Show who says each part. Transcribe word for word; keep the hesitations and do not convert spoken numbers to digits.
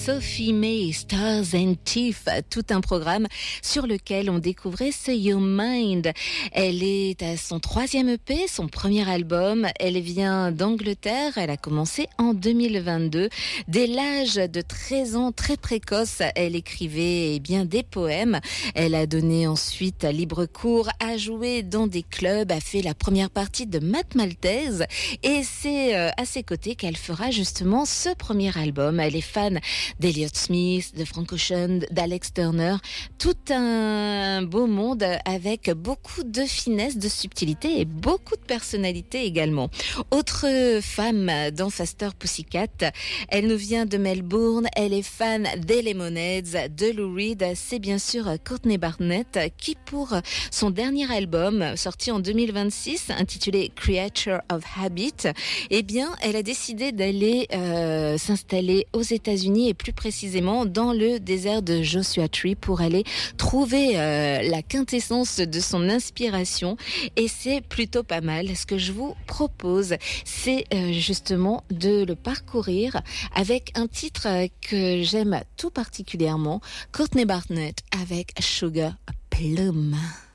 Speaker 1: Sophie May, Stars and Teeth, tout un programme sur lequel on découvrait ce Your Mind. Elle est à son troisième E P, son premier album. Elle vient d'Angleterre. Elle a commencé en deux mille vingt-deux. Dès l'âge de treize ans, très précoce, elle écrivait eh bien des poèmes. Elle a donné ensuite libre cours, a joué dans des clubs, a fait la première partie de Math Maltese. Et c'est à ses côtés qu'elle fera justement ce premier album. Elle est fan d'Elliott Smith, de Frank Ocean, d'Alex Turner, tout un beau monde avec beaucoup de finesse, de subtilité et beaucoup de personnalité également. Autre femme dans Faster Pussycat, elle nous vient de Melbourne, elle est fan des Lemonheads, de Lou Reed, c'est bien sûr Courtney Barnett qui pour son dernier album sorti en deux mille vingt-six intitulé Creature of Habit, eh bien elle a décidé d'aller euh, s'installer aux États-Unis et plus précisément dans le désert de Joshua Tree pour aller trouver euh, la quintessence de son inspiration, et c'est plutôt pas mal. Ce que je vous propose, c'est euh, justement de le parcourir avec un titre que j'aime tout particulièrement, Courtney Barnett avec Sugar Plum.